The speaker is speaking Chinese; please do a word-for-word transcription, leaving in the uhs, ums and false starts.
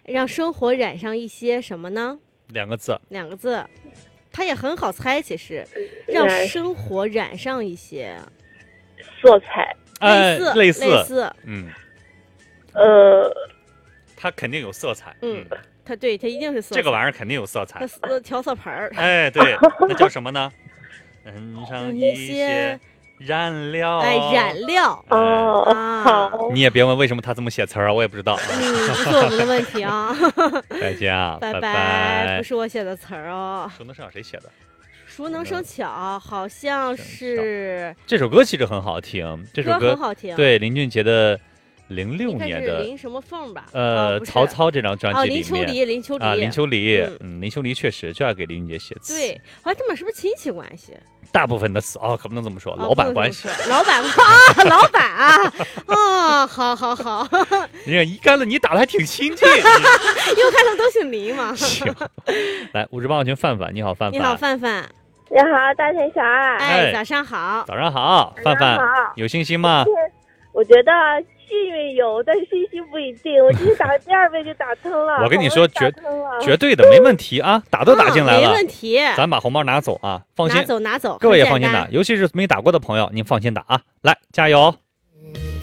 让生活染上一些什么呢？ 两个字。 两个字，它也很好猜，其实，让生活染上一些色彩， 哎， 类似类似， 类似， 嗯， 呃， 它肯定有色彩， 嗯，它对，它一定是色彩。 这个玩意儿肯定有色彩， 它色调色盘儿。 哎，对，那叫什么呢？染上一一些染料， 哎，染料。 哦， 啊， 好， 你也别问为什么他这么写词儿啊，我也不知道。 嗯，不是我们的问题啊。 再见啊， 拜拜拜，不是我写的词儿哦。 熟能生巧谁写的？ 熟能生巧，好像是这首歌其实很好听，这首歌歌很好听。 对，林俊杰的零六年的林什么凤吧？ 呃，曹操这张专辑里面， 林秋离，林秋离啊，林秋离，嗯，林秋离确实就要给林俊杰写词。 对，好像他们是不是亲戚关系？ 大部分的词哦，可不能这么说，老板关系。 老板啊，老板啊，啊，好好好。 人家一干了，你打的还挺亲近。 因为看他们都姓林嘛。 行，来五十八号群范范，你好范范。 你好范范。 你好，大田小二。 哎，早上好。 早上好，范范，有信心吗？ 我觉得幸运有，但是信心不一定。我今天打第二遍就打通了。 我跟你说，绝绝对的，没问题啊，打都打进来了， 没问题。 咱把红包拿走啊，放心， 拿走拿走， 各位也放心打，尤其是没打过的朋友，您放心打啊，来加油。